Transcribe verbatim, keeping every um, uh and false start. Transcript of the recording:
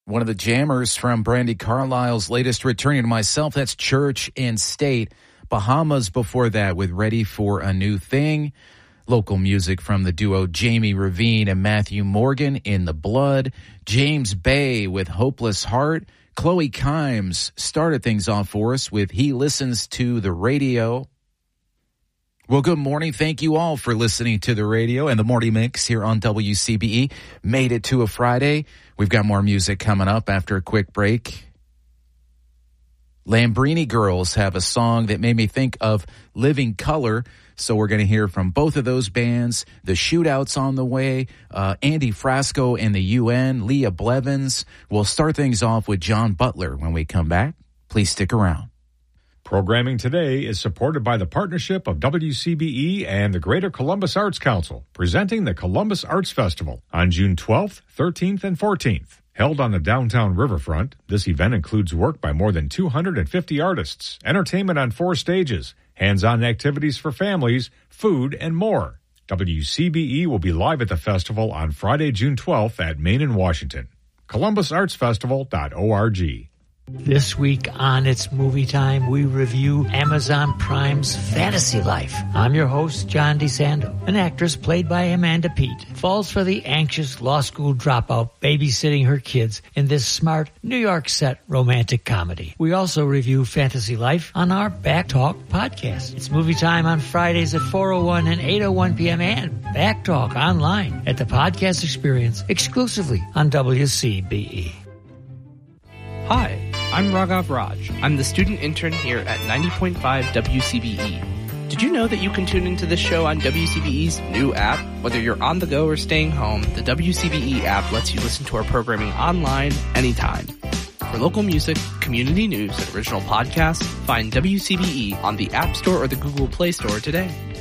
One of the jammers from Brandi Carlile's latest Returning to Myself, that's Church and State. Bahamas before that with Ready for a New Thing. Local music from the duo Jamie Ravine and Matthew Morgan, In the Blood. James Bay with Hopeless Heart. Chloe Kimes started things off for us with He Listens to the Radio. Well, good morning. Thank you all for listening to the radio and the Morning Mix here on W C B E. Made it to a Friday. We've got more music coming up after a quick break. Lambrini Girls have a song that made me think of Living Color, so we're going to hear from both of those bands. The Shootouts on the way, uh, Andy Frasco and the U N, Leah Blevins. We'll start things off with John Butler when we come back. Please stick around. Programming today is supported by the partnership of W C B E and the Greater Columbus Arts Council, presenting the Columbus Arts Festival on June twelfth, thirteenth, and fourteenth. Held on the downtown riverfront, this event includes work by more than two hundred fifty artists, entertainment on four stages, hands-on activities for families, food, and more. W C B E will be live at the festival on Friday, June twelfth at Main and Washington. columbus arts festival dot org. This week on It's Movie Time, we review Amazon Prime's Fantasy Life. I'm your host, John DeSando. An actress played by Amanda Peet falls for the anxious law school dropout babysitting her kids in this smart New York set romantic comedy. We also review Fantasy Life on our Back Talk podcast. It's Movie Time on Fridays at four oh one and eight oh one p.m. and Back Talk online at the podcast experience exclusively on W C B E. Hi, I'm Raghav Raj. I'm the student intern here at ninety point five W C B E. Did you know that you can tune into this show on W C B E's new app? Whether you're on the go or staying home, the W C B E app lets you listen to our programming online anytime. For local music, community news, and original podcasts, find W C B E on the App Store or the Google Play Store today.